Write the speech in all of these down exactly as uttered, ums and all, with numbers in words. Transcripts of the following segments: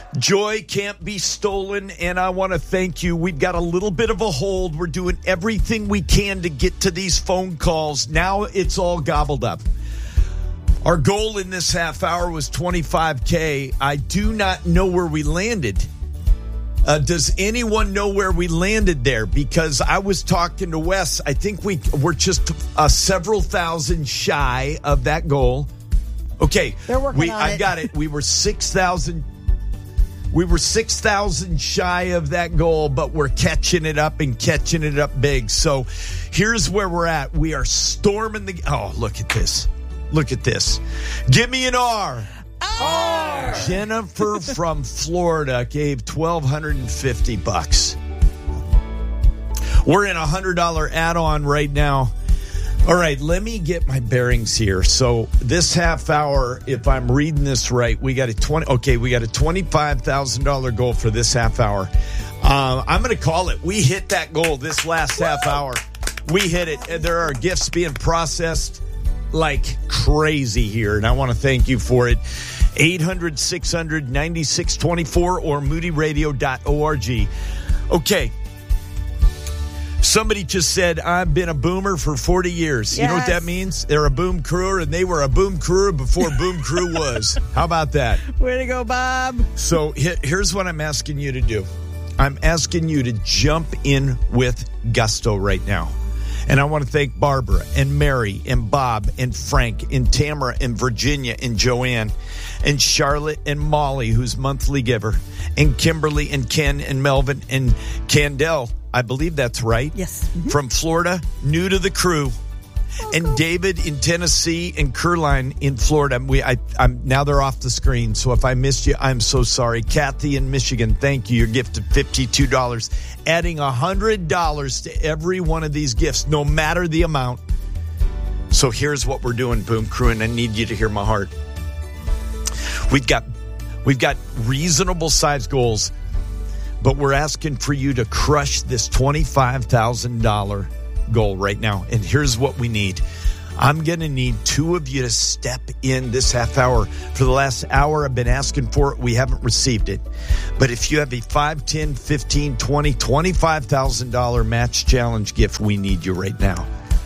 Joy can't be stolen, and I want to thank you. We've got a little bit of a hold. We're doing everything we can to get to these phone calls. Now it's all gobbled up. Our goal in this half hour was twenty-five K. I do not know where we landed. Uh, does anyone know where we landed there? Because I was talking to Wes. I think we, we're just uh, several thousand shy of that goal. Okay, They're working we, on I it. got it. We were six thousand. We were six thousand shy of that goal, but we're catching it up and catching it up big. So here's where we're at. We are storming the... Oh, look at this. Look at this. Give me an R. R. Jennifer from Florida gave twelve fifty bucks. We're in a one hundred dollars add-on right now. All right, let me get my bearings here. So this half hour, if I'm reading this right, we got a twenty. Okay, we got a twenty-five thousand dollars goal for this half hour. Uh, I'm going to call it. We hit that goal this last half hour. We hit it. And there are gifts being processed like crazy here, and I want to thank you for it. eight hundred, six hundred, ninety-six twenty-four or moody radio dot org. Okay. Somebody just said, I've been a boomer for forty years. Yes. You know what that means? They're a boom crewer, and they were a boom crewer before boom crew was. How about that? Way to go, Bob. So he- here's what I'm asking you to do. I'm asking you to jump in with gusto right now. And I want to thank Barbara and Mary and Bob and Frank and Tamara and Virginia and Joanne and Charlotte and Molly, who's monthly giver, and Kimberly and Ken and Melvin and Candell. I believe that's right. Yes. Mm-hmm. From Florida, new to the crew. Oh, and cool. David in Tennessee and Curline in Florida. We, I, I'm now they're off the screen. So if I missed you, I'm so sorry. Kathy in Michigan, thank you. Your gift of fifty-two dollars. Adding one hundred dollars to every one of these gifts, no matter the amount. So here's what we're doing, Boom Crew, and I need you to hear my heart. We've got, we've got reasonable size goals, but we're asking for you to crush this twenty-five thousand dollars goal right now. And here's what we need. I'm going to need two of you to step in this half hour. For the last hour, I've been asking for it. We haven't received it. But if you have a five, ten, fifteen, twenty, twenty-five thousand dollars match challenge gift, we need you right now.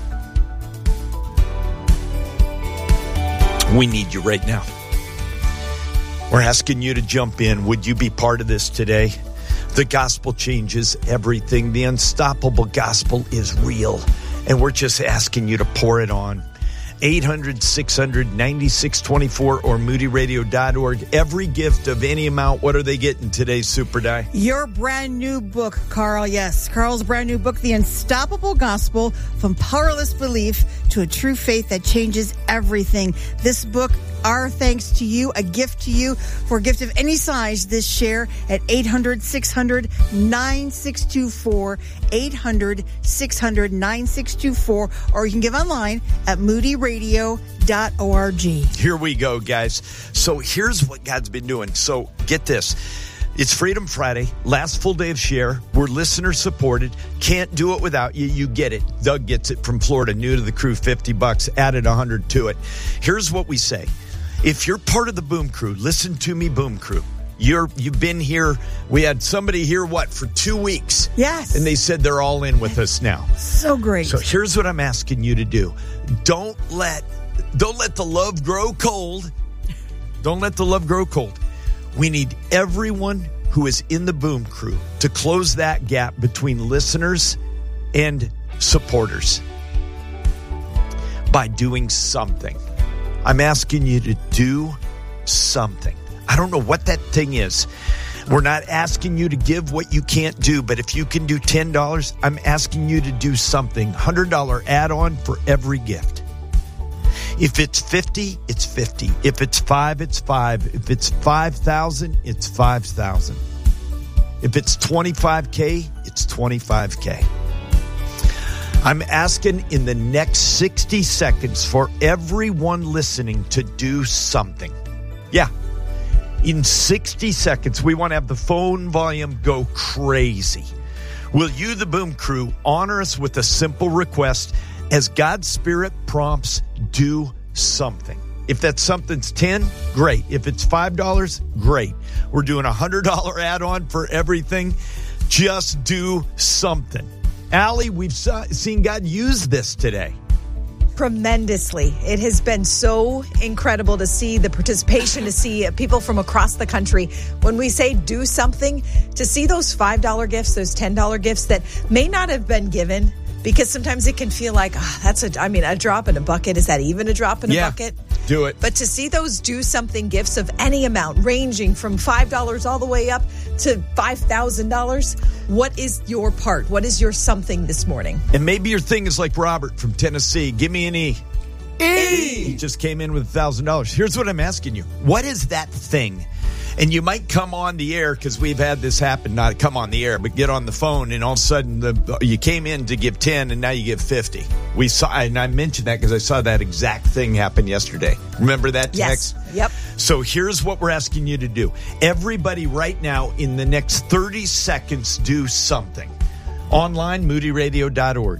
We need you right now. We're asking you to jump in. Would you be part of this today? The gospel changes everything. The unstoppable gospel is real. And we're just asking you to pour it on. eight hundred, six hundred, ninety-six twenty-four or moody radio dot org. Every gift of any amount, what are they getting today, Super Die? Your brand new book, Carl. Yes, Carl's brand new book, The Unstoppable Gospel, From Powerless Belief to a True Faith That Changes Everything. This book, our thanks to you, a gift to you. For a gift of any size, this share at eight hundred, six hundred, nine six two four, eight hundred, six hundred, nine six two four, or you can give online at moody radio dot org. Here we go, guys. So here's what God's been doing. So get this. It's Freedom Friday, last full day of share. We're listener supported. Can't do it without you. You get it. Doug gets it from Florida, new to the crew, fifty bucks, added one hundred to it. Here's what we say. If you're part of the Boom Crew, listen to me, Boom Crew. You're, you've been here. We had somebody here, what, for two weeks? Yes. And they said they're all in with us now. So great. So here's what I'm asking you to do. Don't let, don't let the love grow cold. Don't let the love grow cold. We need everyone who is in the Boom Crew to close that gap between listeners and supporters by doing something. I'm asking you to do something. I don't know what that thing is. We're not asking you to give what you can't do, but if you can do ten dollars, I'm asking you to do something. one hundred dollars add-on for every gift. If it's fifty, it's fifty. If it's five, it's five. If it's five thousand, it's five thousand. If it's twenty-five K, it's twenty-five K. I'm asking in the next sixty seconds for everyone listening to do something. Yeah. In sixty seconds, we want to have the phone volume go crazy. Will you, the Boom Crew, honor us with a simple request? As God's Spirit prompts, do something. If that something's ten, great. If it's five dollars, great. We're doing a one hundred dollars add-on for everything. Just do something. Allie, we've saw, seen God use this today. Tremendously. It has been so incredible to see the participation, to see people from across the country. When we say do something, to see those five dollar gifts, those ten dollar gifts that may not have been given, because sometimes it can feel like, oh, that's a, I mean, a drop in a bucket. Is that even a drop in a yeah, bucket? Do it. But to see those do something gifts of any amount, ranging from five dollars all the way up to five thousand dollars, what is your part? What is your something this morning? And maybe your thing is like Robert from Tennessee. Give me an E. E! He just came in with one thousand dollars. Here's what I'm asking you. What is that thing? And you might come on the air, because we've had this happen, not come on the air, but get on the phone, and all of a sudden the, you came in to give ten, and now you give fifty. We saw, and I mentioned that because I saw that exact thing happen yesterday. Remember that text? Yes. Yep. So here's what we're asking you to do. Everybody right now, in the next thirty seconds, do something. Online, moody radio dot org.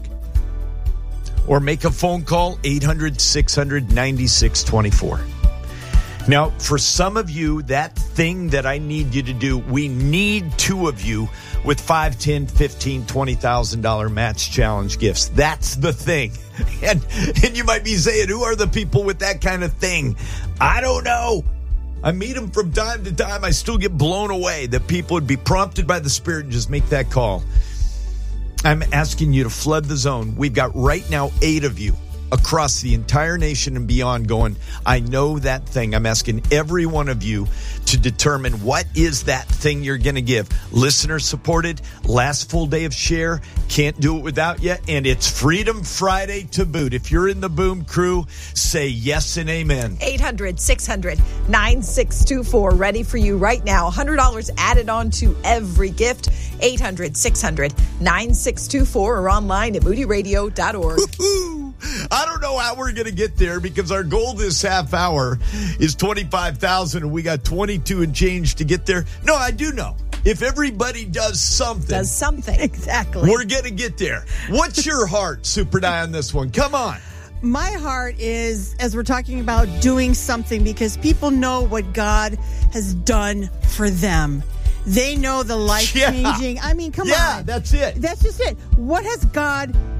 Or make a phone call, eight hundred, six hundred, ninety-six twenty-four. Now, for some of you, that thing that I need you to do, we need two of you with five, ten, fifteen, twenty thousand dollars match challenge gifts. That's the thing. And and you might be saying, who are the people with that kind of thing? I don't know. I meet them from time to time. I still get blown away that people would be prompted by the Spirit and just make that call. I'm asking you to flood the zone. We've got right now eight of you across the entire nation and beyond going, I know that thing. I'm asking every one of you to determine what is that thing you're going to give. Listener supported, last full day of share, can't do it without you, and it's Freedom Friday to boot. If you're in the Boom crew, say yes and amen. eight hundred, six hundred, nine six two four, ready for you right now. one hundred dollars added on to every gift. eight hundred, six hundred, nine six two four or online at moody radio dot org. I don't know how we're going to get there, because our goal this half hour is twenty-five thousand and we got twenty-two and change to get there. No, I do know. If everybody does something. Does something. Exactly. We're going to get there. What's your heart, Super Di, on this one? Come on. My heart is, as we're talking about doing something, because people know what God has done for them. They know the life-changing. Yeah. I mean, come yeah, on. Yeah, that's it. That's just it. What has God